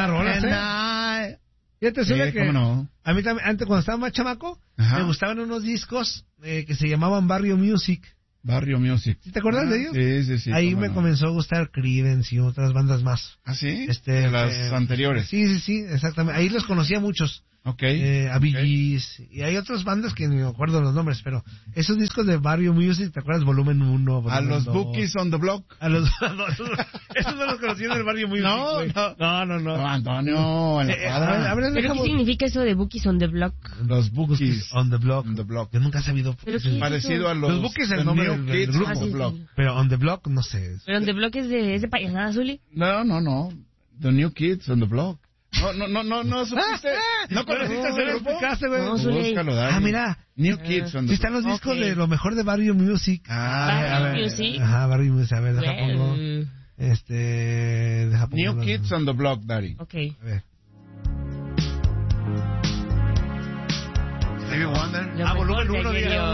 buenas rolas, Fíjate, suena que... ¿Cómo no? A mí también, antes cuando estaba más chamaco, Ajá. me gustaban unos discos que se llamaban Barrio Music. Barrio Music. ¿Sí te acuerdas de ellos? Sí. Ahí cómo me no. comenzó a gustar Creedence y otras bandas más. ¿Ah, sí? De las anteriores. Sí, exactamente. Ahí los conocía muchos. Ok. A Bee Gees, y hay otras bandas que ni me acuerdo los nombres, pero esos discos de Barrio Music, ¿te acuerdas? Volumen 1, volumen A los 2. Bookies on the Block. Esos no los conocí en el Barrio Music. No. No, Antonio, en la cuadra. A ver, ¿Pero qué significa eso de Bookies on the Block? Los Bookies on the Block. On the Block. Yo nunca he sabido. ¿Pero qué es Parecido eso? a los Bookies es el The nombre New del Kids grupo. on the Block. Pero on the Block, no sé. ¿Pero on the Block es de payasada, Zuli? No. The New Kids on the Block. No supiste. ¿No conociste ese grupo? No, Zuli. Búscalo, Dani. Mira. New Kids on the Sí están los Block. discos de lo mejor de Barrio Music. ¿Barrio Music? Ajá, Barrio Music. A ver, deja pongo. Well, Deja pongo. New Kids on the Block, Daddy. ok. A ver. Stevie Wonder. Lo Volumen mejor de 1, ayer y diga.